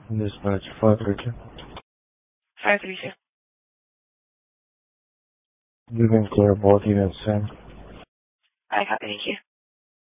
Dispatch 532. 532. You can clear both units, Sam. I copy, thank you.